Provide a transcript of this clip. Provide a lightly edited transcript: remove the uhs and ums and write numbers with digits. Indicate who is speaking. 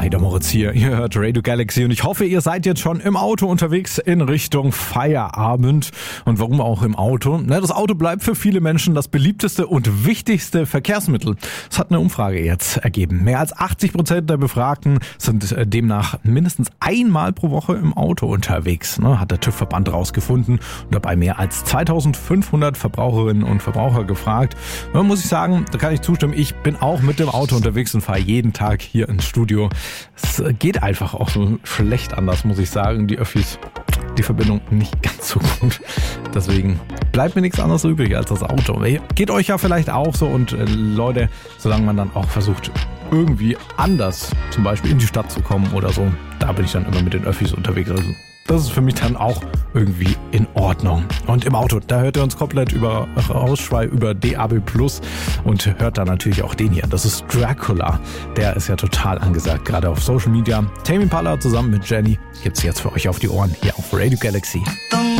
Speaker 1: Hi, der Moritz hier. Ihr hört Radio Galaxy und ich hoffe, ihr seid jetzt schon im Auto unterwegs in Richtung Feierabend. Und warum auch im Auto? Das Auto bleibt für viele Menschen das beliebteste und wichtigste Verkehrsmittel. Das hat eine Umfrage jetzt ergeben. Mehr als 80% der Befragten sind demnach mindestens einmal pro Woche im Auto unterwegs, hat der TÜV-Verband rausgefunden und dabei mehr als 2500 Verbraucherinnen und Verbraucher gefragt. Da muss ich sagen, da kann ich zustimmen, ich bin auch mit dem Auto unterwegs und fahre jeden Tag hier ins Studio. Es geht einfach auch so schlecht anders, muss ich sagen. Die Öffis, die Verbindung nicht ganz so gut. Deswegen bleibt mir nichts anderes übrig als das Auto. Geht euch ja vielleicht auch so und Leute, solange man dann auch versucht, irgendwie anders zum Beispiel in die Stadt zu kommen oder so, da bin ich dann immer mit den Öffis unterwegs. Also das ist für mich dann auch irgendwie in Ordnung. Und im Auto, da hört ihr uns komplett über Ausschwei, über DAB+ und hört dann natürlich auch den hier. Das ist Dracula. Der ist ja total angesagt, gerade auf Social Media. Tame Impala zusammen mit Jenny gibt's jetzt für euch auf die Ohren hier auf Radio Galaxy.